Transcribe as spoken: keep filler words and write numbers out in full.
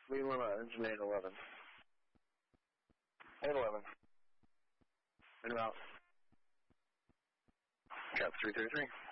Lima, engine eight eleven. eight eleven. In route. Cap three three three.